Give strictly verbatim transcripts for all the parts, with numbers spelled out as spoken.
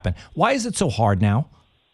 Why is it so hard now?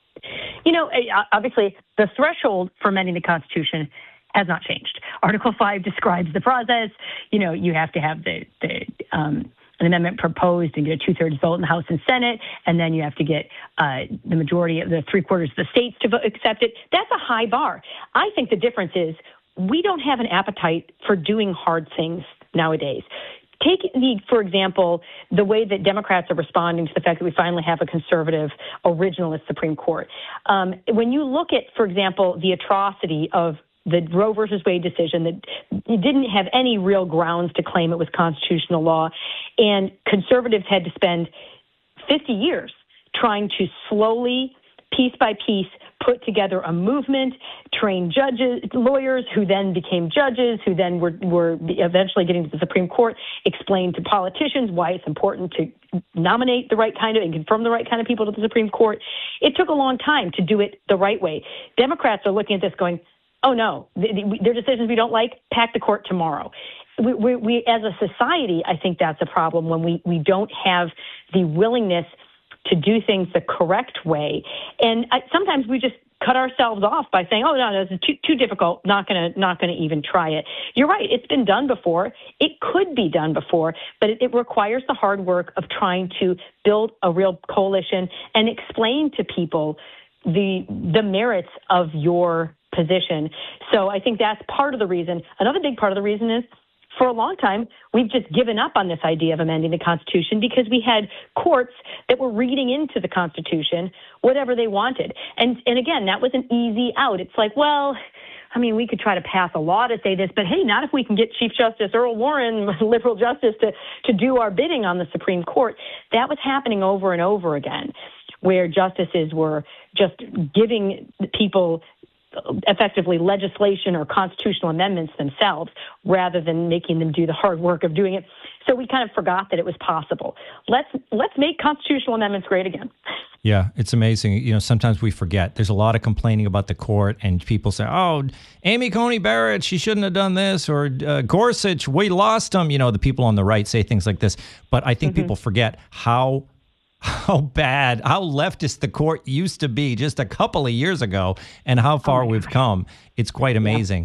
You know, obviously, the threshold for amending the Constitution has not changed. Article five describes the process. You know, you have to have the, the um, an amendment proposed and get a two-thirds vote in the House and Senate, and then you have to get uh, the majority of the three-quarters of the states to vote, accept it. That's a high bar. I think the difference is we don't have an appetite for doing hard things nowadays. Take the, for example, the way that Democrats are responding to the fact that we finally have a conservative, originalist Supreme Court. Um, when you look at, for example, the atrocity of the Roe versus Wade decision that didn't have any real grounds to claim it was constitutional law, and conservatives had to spend fifty years trying to slowly, piece by piece, put together a movement, train judges, lawyers who then became judges, who then were, were eventually getting to the Supreme Court, explain to politicians why it's important to nominate the right kind of and confirm the right kind of people to the Supreme Court. It took a long time to do it the right way. Democrats are looking at this going, oh, no, there are decisions we don't like, pack the court tomorrow. We, we, we, as a society, I think that's a problem when we, we don't have the willingness to do things the correct way. And I, sometimes we just cut ourselves off by saying, oh, no, no, this is too, too difficult, not going to not going to even try it. You're right. It's been done before. It could be done before, but it, it requires the hard work of trying to build a real coalition and explain to people the the merits of your position. So I think that's part of the reason. Another big part of the reason is, for a long time, we've just given up on this idea of amending the Constitution because we had courts that were reading into the Constitution whatever they wanted. And and again, that was an easy out. It's like, well, I mean, we could try to pass a law to say this, but hey, not if we can get Chief Justice Earl Warren, liberal justice, to, to do our bidding on the Supreme Court. That was happening over and over again, where justices were just giving people effectively legislation or constitutional amendments themselves rather than making them do the hard work of doing it. So we kind of forgot that it was possible. Let's let's make constitutional amendments great again. Yeah, it's amazing. You know, sometimes we forget. There's a lot of complaining about the court, and people say, oh, Amy Coney Barrett, she shouldn't have done this, or uh, Gorsuch, we lost him. You know, the people on the right say things like this. But I think mm-hmm. people forget how how bad, how leftist the court used to be just a couple of years ago and how far oh we've God. come. It's quite amazing. Yeah.